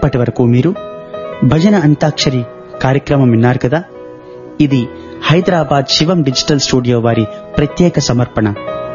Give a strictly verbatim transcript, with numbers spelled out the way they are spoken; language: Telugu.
ఇప్పటి వరకు మీరు భజన అంతాక్షరి కార్యక్రమం విన్నారు కదా. ఇది హైదరాబాద్ శివం డిజిటల్ స్టూడియో వారి ప్రత్యేక సమర్పణ.